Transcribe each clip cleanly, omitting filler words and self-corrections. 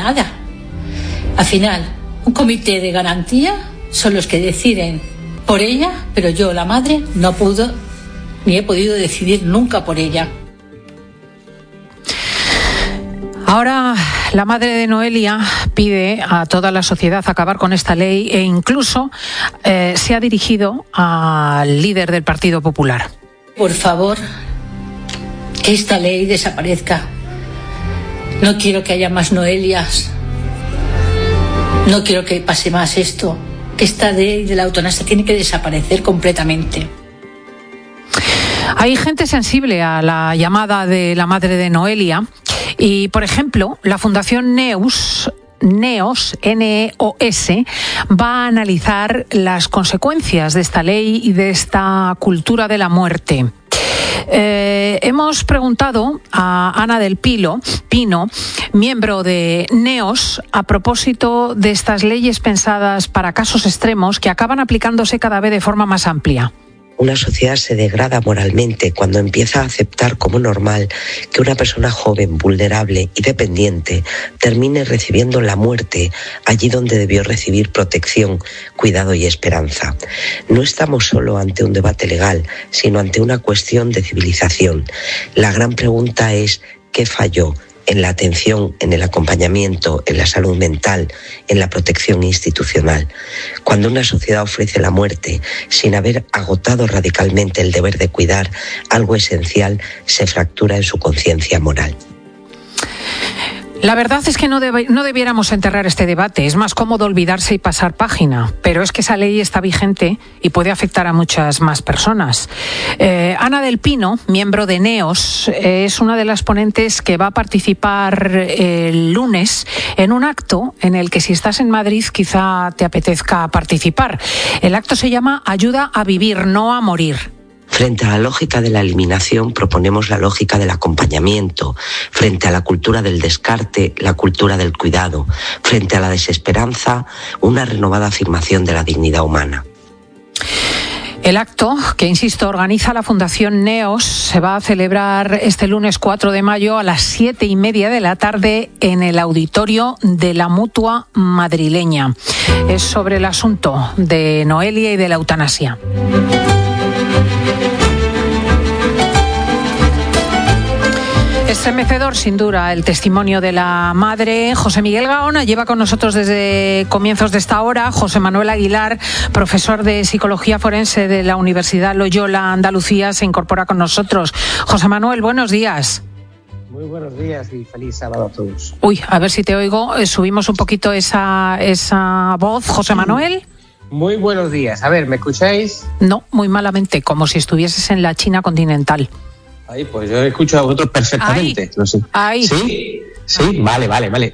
nada. Al final, un comité de garantía son los que deciden por ella, pero yo, la madre, no puedo ni he podido decidir nunca por ella. Ahora la madre de Noelia pide a toda la sociedad acabar con esta ley e incluso se ha dirigido al líder del Partido Popular. Por favor, que esta ley desaparezca. No quiero que haya más Noelias. No quiero que pase más esto. Que esta ley de la eutanasia tiene que desaparecer completamente. Hay gente sensible a la llamada de la madre de Noelia y, por ejemplo, la Fundación NEOS, N-E-O-S, va a analizar las consecuencias de esta ley y de esta cultura de la muerte. Hemos preguntado a Ana del Pino, miembro de NEOS, a propósito de estas leyes pensadas para casos extremos que acaban aplicándose cada vez de forma más amplia. Una sociedad se degrada moralmente cuando empieza a aceptar como normal que una persona joven, vulnerable y dependiente termine recibiendo la muerte allí donde debió recibir protección, cuidado y esperanza. No estamos solo ante un debate legal, sino ante una cuestión de civilización. La gran pregunta es, ¿qué falló? En la atención, en el acompañamiento, en la salud mental, en la protección institucional. Cuando una sociedad ofrece la muerte sin haber agotado radicalmente el deber de cuidar, algo esencial se fractura en su conciencia moral. La verdad es que no debiéramos enterrar este debate. Es más cómodo olvidarse y pasar página. Pero es que esa ley está vigente y puede afectar a muchas más personas. Ana del Pino, miembro de NEOS, es una de las ponentes que va a participar el lunes en un acto en el que, si estás en Madrid, quizá te apetezca participar. El acto se llama Ayuda a vivir, no a morir. Frente a la lógica de la eliminación, proponemos la lógica del acompañamiento. Frente a la cultura del descarte, la cultura del cuidado. Frente a la desesperanza, una renovada afirmación de la dignidad humana. El acto, que insisto, organiza la Fundación NEOS, se va a celebrar este lunes 4 de mayo a las 7:30 de la tarde en el auditorio de la Mutua madrileña. Es sobre el asunto de Noelia y de la eutanasia. Estremecedor, sin duda, el testimonio de la madre. José Miguel Gaona lleva con nosotros desde comienzos de esta hora. José Manuel Aguilar, profesor de Psicología Forense de la Universidad Loyola Andalucía, se incorpora con nosotros. José Manuel, buenos días. Muy buenos días y feliz sábado a todos. Uy, a ver si te oigo. Subimos un poquito esa voz, José Manuel. Muy buenos días. A ver, ¿me escucháis? No, muy malamente, como si estuvieses en la China continental. Ay, pues yo escucho a vosotros perfectamente. Ahí. No sé. Ahí. ¿Sí? Vale.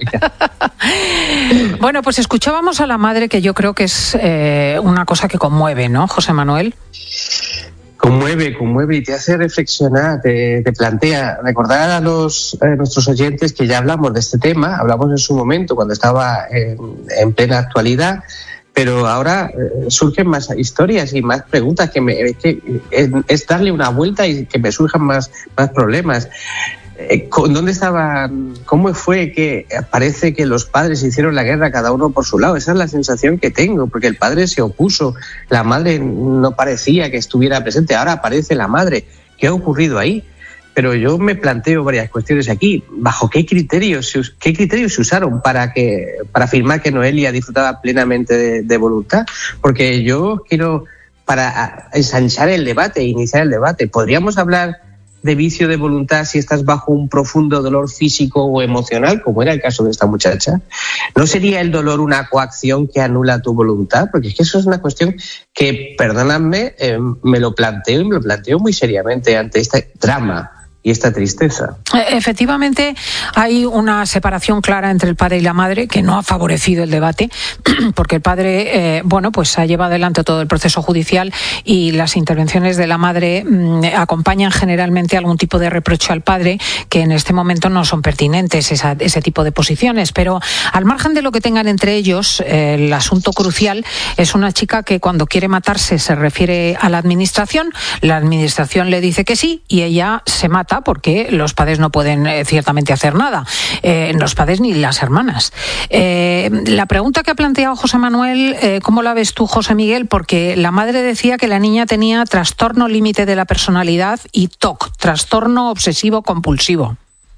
Bueno, pues escuchábamos a la madre, que yo creo que es una cosa que conmueve, ¿no, José Manuel? Conmueve y te hace reflexionar, te plantea, recordar a nuestros oyentes que ya hablamos de este tema, hablamos en su momento cuando estaba en plena actualidad, pero ahora surgen más historias y más preguntas es darle una vuelta y que me surjan más problemas. ¿Dónde estaban? ¿Cómo fue que parece que los padres hicieron la guerra cada uno por su lado? Esa es la sensación que tengo, porque el padre se opuso, la madre no parecía que estuviera presente, ahora aparece la madre. ¿Qué ha ocurrido ahí? Pero yo me planteo varias cuestiones aquí. ¿Bajo qué criterios se usaron para afirmar que Noelia disfrutaba plenamente de voluntad? Porque yo quiero, para ensanchar el debate, iniciar el debate, ¿podríamos hablar de vicio de voluntad si estás bajo un profundo dolor físico o emocional, como era el caso de esta muchacha? ¿No sería el dolor una coacción que anula tu voluntad? Porque es que eso es una cuestión que, perdóname, me lo planteo muy seriamente ante este drama y esta tristeza. Efectivamente, hay una separación clara entre el padre y la madre que no ha favorecido el debate, porque el padre, pues ha llevado adelante todo el proceso judicial y las intervenciones de la madre acompañan generalmente algún tipo de reproche al padre, que en este momento no son pertinentes ese tipo de posiciones. Pero al margen de lo que tengan entre ellos, el asunto crucial es una chica que, cuando quiere matarse, se refiere a la administración le dice que sí y ella se mata. mata porque los padres no pueden ciertamente hacer nada, los padres ni las hermanas. La pregunta que ha planteado José Manuel, ¿cómo la ves tú, José Miguel? Porque la madre decía que la niña tenía trastorno límite de la personalidad y TOC, trastorno obsesivo compulsivo.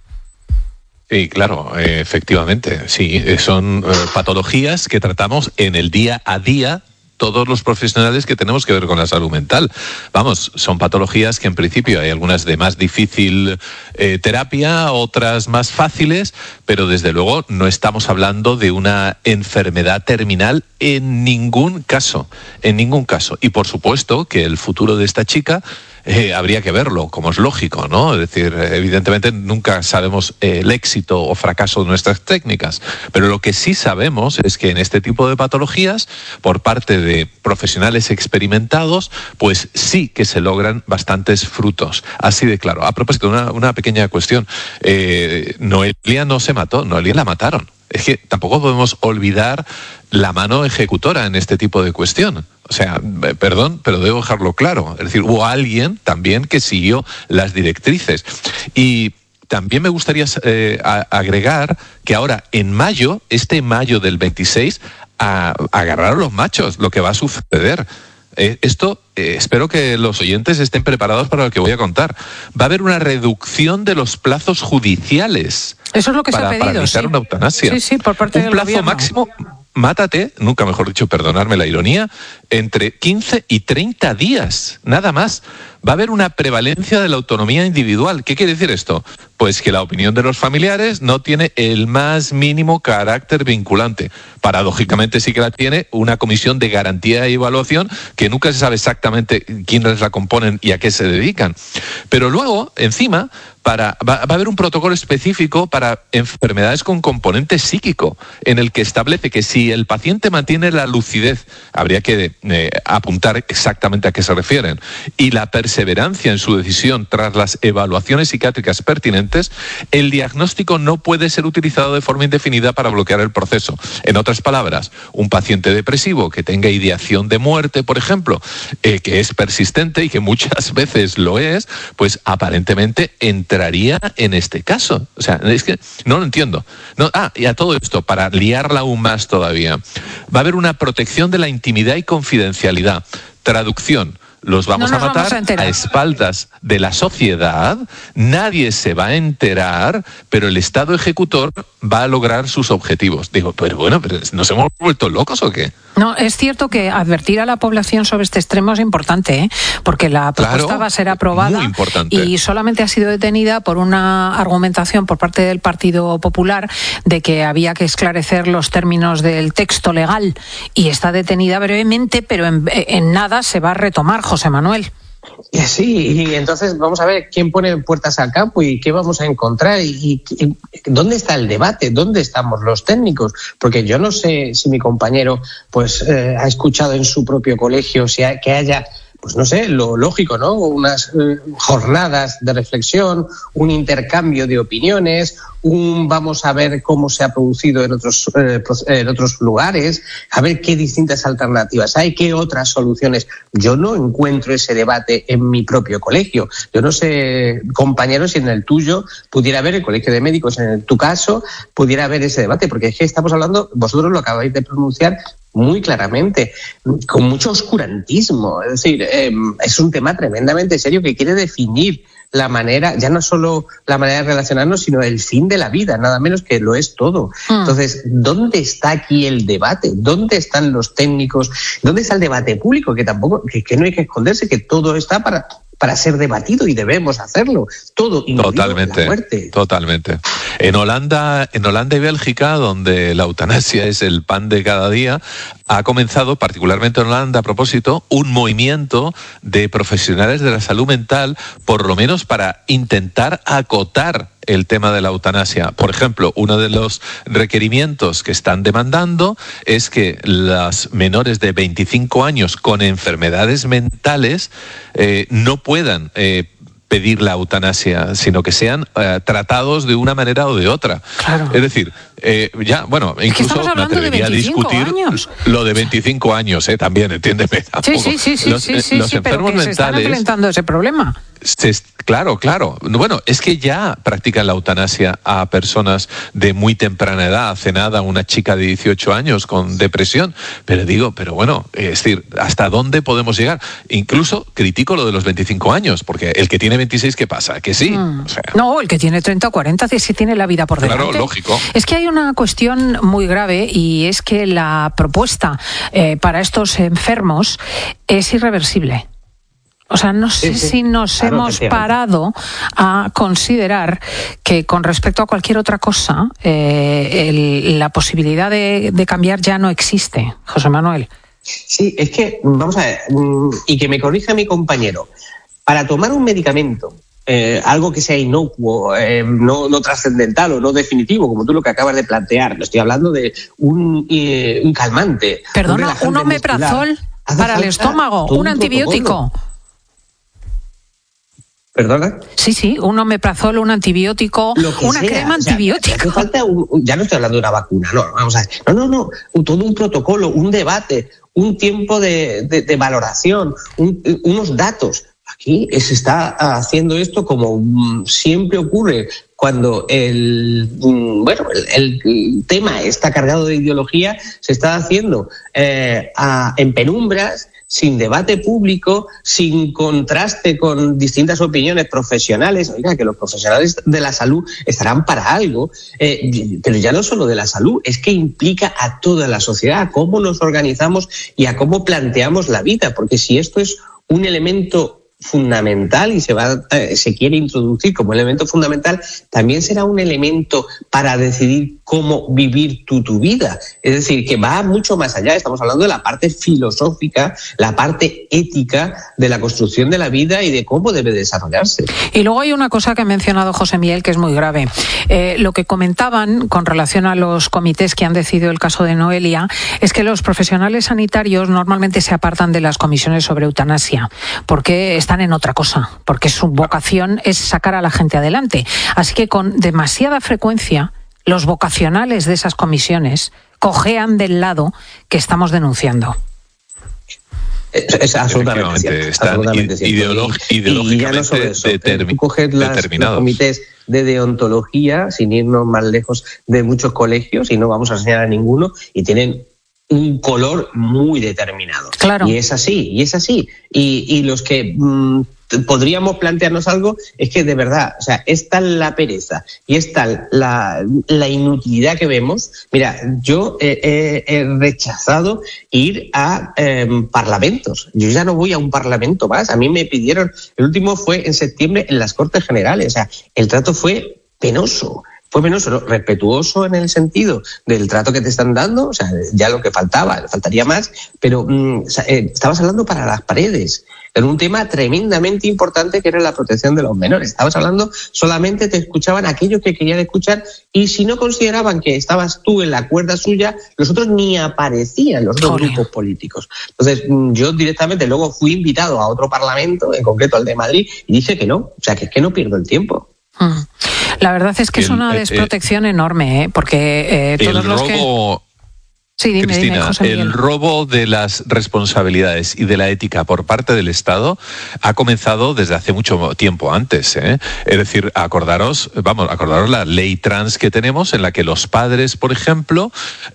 Sí, claro, efectivamente, sí, son patologías que tratamos en el día a día todos los profesionales que tenemos que ver con la salud mental. Vamos, son patologías que en principio hay algunas de más difícil terapia, otras más fáciles, pero desde luego no estamos hablando de una enfermedad terminal en ningún caso, Y por supuesto que el futuro de esta chica habría que verlo, como es lógico, ¿no? Es decir, evidentemente nunca sabemos el éxito o fracaso de nuestras técnicas, pero lo que sí sabemos es que en este tipo de patologías, por parte de profesionales experimentados, pues sí que se logran bastantes frutos, así de claro. A propósito, una pequeña cuestión, Noelia no se mató, Noelia la mataron. Es que tampoco podemos olvidar la mano ejecutora en este tipo de cuestión. O sea, perdón, pero debo dejarlo claro. Es decir, hubo alguien también que siguió las directrices. Y también me gustaría agregar que ahora, en mayo, este mayo del 26, agarraron los machos, lo que va a suceder. Esto, espero que los oyentes estén preparados para lo que voy a contar. Va a haber una reducción de los plazos judiciales. Eso es lo que se ha pedido, para realizar una eutanasia. Sí, por parte del gobierno. Un plazo máximo, mátate, nunca mejor dicho, perdonadme la ironía, entre 15 y 30 días, nada más. Va a haber una prevalencia de la autonomía individual. ¿Qué quiere decir esto? Pues que la opinión de los familiares no tiene el más mínimo carácter vinculante. Paradójicamente sí que la tiene una comisión de garantía y evaluación que nunca se sabe exactamente quiénes la componen y a qué se dedican. Pero luego, encima, va a haber un protocolo específico para enfermedades con componente psíquico, en el que establece que si el paciente mantiene la lucidez, habría que apuntar exactamente a qué se refieren, y la perseverancia en su decisión tras las evaluaciones psiquiátricas pertinentes, el diagnóstico no puede ser utilizado de forma indefinida para bloquear el proceso. En otras palabras, un paciente depresivo que tenga ideación de muerte, por ejemplo, que es persistente y que muchas veces lo es, pues aparentemente entraría en este caso. O sea, es que no lo entiendo. Y a todo esto, para liarla aún más todavía, va a haber una protección de la intimidad y confidencialidad. Traducción: los vamos a matar a espaldas de la sociedad, nadie se va a enterar, pero el Estado ejecutor va a lograr sus objetivos. Digo, pero bueno, ¿nos hemos vuelto locos o qué? No, es cierto que advertir a la población sobre este extremo es importante, porque la propuesta va a ser aprobada y solamente ha sido detenida por una argumentación por parte del Partido Popular de que había que esclarecer los términos del texto legal, y está detenida brevemente, pero en nada se va a retomar, José Manuel. Sí, y entonces vamos a ver quién pone puertas al campo y qué vamos a encontrar y dónde está el debate, dónde estamos los técnicos, porque yo no sé si mi compañero ha escuchado en su propio colegio que haya, pues no sé, lo lógico, ¿no? Unas jornadas de reflexión, un intercambio de opiniones, vamos a ver cómo se ha producido en otros lugares, a ver qué distintas alternativas hay, qué otras soluciones. Yo no encuentro ese debate en mi propio colegio. Yo no sé, compañeros, si en el tuyo pudiera haber, el colegio de médicos, en tu caso, pudiera haber ese debate, porque es que estamos hablando, vosotros lo acabáis de pronunciar muy claramente, con mucho oscurantismo. Es decir, es un tema tremendamente serio que quiere definir la manera, ya no solo la manera de relacionarnos, sino el fin de la vida, nada menos, que lo es todo. Entonces, ¿dónde está aquí el debate? ¿Dónde están los técnicos? ¿Dónde está el debate público? Que tampoco, que no hay que esconderse, que todo está para ser debatido y debemos hacerlo. Todo, incluido la muerte. Totalmente. En Holanda y Bélgica, donde la eutanasia es el pan de cada día, ha comenzado, particularmente en Holanda, a propósito, un movimiento de profesionales de la salud mental, por lo menos para intentar acotar el tema de la eutanasia. Por ejemplo, uno de los requerimientos que están demandando es que las menores de 25 años con enfermedades mentales no puedan pedir la eutanasia, sino que sean tratados de una manera o de otra. Claro. Es decir, incluso me atrevería a discutir lo de 25 años, también, entiéndeme. Sí, los enfermos mentales, se están enfrentando ese problema. Claro. Bueno, es que ya practican la eutanasia a personas de muy temprana edad. Hace nada una chica de 18 años con depresión. Pero bueno, es decir, ¿hasta dónde podemos llegar? Incluso critico lo de los 25 años, porque el que tiene 26, ¿qué pasa? Que sí. O sea, no, el que tiene 30 o 40 sí tiene la vida por delante. Claro, lógico. Es que hay una cuestión muy grave, y es que la propuesta para estos enfermos es irreversible. O sea, no sé si nos hemos parado a considerar que con respecto a cualquier otra cosa, la posibilidad de cambiar ya no existe, José Manuel. Sí, es que, vamos a ver, y que me corrija mi compañero, para tomar un medicamento, algo que sea inocuo, no trascendental o no definitivo, como tú lo que acabas de plantear, no estoy hablando de un calmante. Perdona, un omeprazol para el estómago, un antibiótico. ¿Perdona? Sí, un omeprazol, un antibiótico, una crema antibiótica. Falta ya no estoy hablando de una vacuna, no, vamos a ver. No, todo un protocolo, un debate, un tiempo de valoración, unos datos. Aquí se está haciendo esto como siempre ocurre cuando el tema está cargado de ideología, se está haciendo en penumbras, sin debate público, sin contraste con distintas opiniones profesionales. Oiga, que los profesionales de la salud estarán para algo, pero ya no solo de la salud, es que implica a toda la sociedad, a cómo nos organizamos y a cómo planteamos la vida, porque si esto es un elemento fundamental y se quiere introducir como elemento fundamental, también será un elemento para decidir cómo vivir tu vida. Es decir, que va mucho más allá. Estamos hablando de la parte filosófica, la parte ética de la construcción de la vida y de cómo debe desarrollarse. Y luego hay una cosa que ha mencionado José Miguel que es muy grave. Lo que comentaban con relación a los comités que han decidido el caso de Noelia es que los profesionales sanitarios normalmente se apartan de las comisiones sobre eutanasia porque están en otra cosa, porque su vocación es sacar a la gente adelante. Así que con demasiada frecuencia los vocacionales de esas comisiones cojean del lado que estamos denunciando. Es absolutamente cierto. Y ya no solo eso, tú coges los comités de deontología, sin irnos más lejos de muchos colegios, y no vamos a enseñar a ninguno, y tienen un color muy determinado. Claro. Y es así. Y los que podríamos plantearnos algo es que, de verdad, o sea, es tal la pereza y es tal la inutilidad que vemos. Mira, yo he rechazado ir a parlamentos. Yo ya no voy a un parlamento más. A mí me pidieron, el último fue en septiembre en las Cortes Generales. O sea, el trato fue penoso. Fue penoso, respetuoso en el sentido del trato que te están dando, o sea, ya lo que faltaría más, pero estabas hablando para las paredes, en un tema tremendamente importante que era la protección de los menores. Estabas hablando, solamente te escuchaban aquellos que querían escuchar, y si no consideraban que estabas tú en la cuerda suya, los otros ni aparecían, los otros grupos políticos. Entonces, yo directamente luego fui invitado a otro parlamento, en concreto al de Madrid, y dije que no, o sea, que es que no pierdo el tiempo. La verdad es que es una desprotección enorme, porque todos los que... Sí, dime, Cristina, José Miguel. El robo de las responsabilidades y de la ética por parte del Estado ha comenzado desde hace mucho tiempo antes, ¿eh? Es decir, acordaros la ley trans que tenemos, en la que los padres, por ejemplo,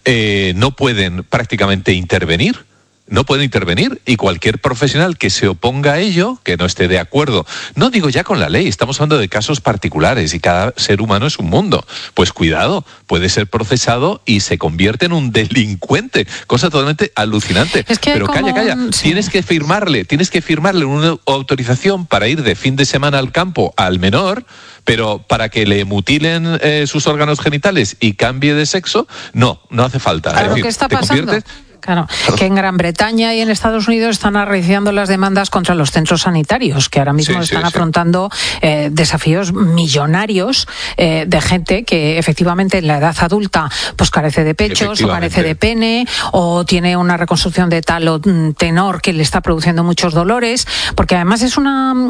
no pueden prácticamente intervenir. No puede intervenir, y cualquier profesional que se oponga a ello, que no esté de acuerdo, no digo ya con la ley, estamos hablando de casos particulares y cada ser humano es un mundo, pues cuidado, puede ser procesado y se convierte en un delincuente, cosa totalmente alucinante. Es que pero calla, sí. tienes que firmarle una autorización para ir de fin de semana al campo al menor, pero para que le mutilen sus órganos genitales y cambie de sexo, no hace falta. Claro, ¿qué está pasando? Claro, que en Gran Bretaña y en Estados Unidos están arreciando las demandas contra los centros sanitarios, que ahora mismo están afrontando desafíos millonarios de gente que efectivamente en la edad adulta pues carece de pechos o carece de pene o tiene una reconstrucción de tal o tenor que le está produciendo muchos dolores, porque además es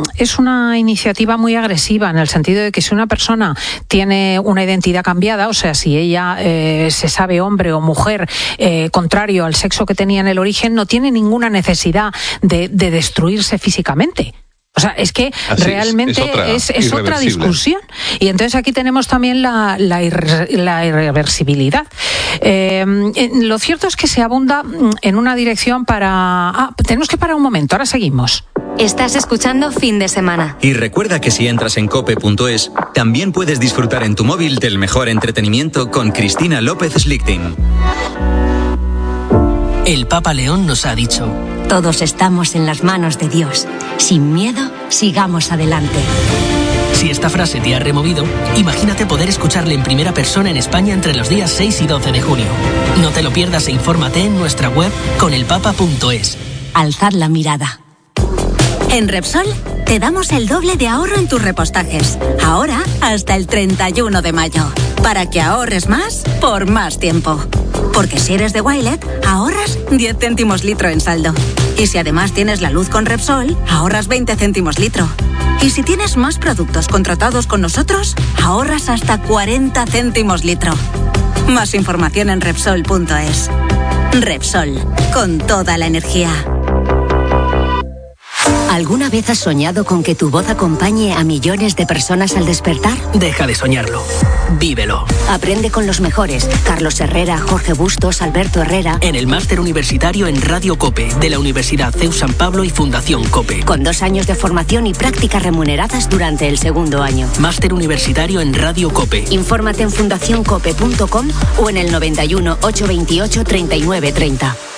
una iniciativa muy agresiva, en el sentido de que si una persona tiene una identidad cambiada, o sea, si ella se sabe hombre o mujer contrario al sexo que tenía en el origen, no tiene ninguna necesidad de destruirse físicamente. O sea, es que realmente es otra discusión. Y entonces aquí tenemos también la irreversibilidad. Lo cierto es que se abunda en una dirección para... tenemos que parar un momento, ahora seguimos. Estás escuchando Fin de Semana. Y recuerda que si entras en cope.es, también puedes disfrutar en tu móvil del mejor entretenimiento con Cristina López Slichting. El Papa León nos ha dicho: todos estamos en las manos de Dios. Sin miedo, sigamos adelante. Si esta frase te ha removido, imagínate poder escucharle en primera persona en España entre los días 6 y 12 de junio. No te lo pierdas e infórmate en nuestra web conelpapa.es. Alzad la mirada. En Repsol te damos el doble de ahorro en tus repostajes. Ahora hasta el 31 de mayo. Para que ahorres más por más tiempo. Porque si eres de Wilet, ahorras 10 céntimos litro en saldo. Y si además tienes la luz con Repsol, ahorras 20 céntimos litro. Y si tienes más productos contratados con nosotros, ahorras hasta 40 céntimos litro. Más información en Repsol.es. Repsol, con toda la energía. ¿Alguna vez has soñado con que tu voz acompañe a millones de personas al despertar? Deja de soñarlo. Vívelo. Aprende con los mejores. Carlos Herrera, Jorge Bustos, Alberto Herrera. En el Máster Universitario en Radio COPE, de la Universidad CEU San Pablo y Fundación COPE. Con 2 años de formación y prácticas remuneradas durante el segundo año. Máster Universitario en Radio COPE. Infórmate en fundacioncope.com o en el 91 828 39 30.